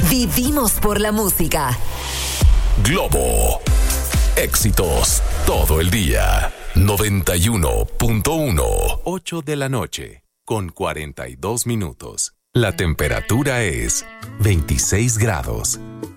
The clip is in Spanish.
Vivimos por la música. Globo. Éxitos todo el día. 91.1. 8 de la noche, con 42 minutos. La temperatura es 26 grados.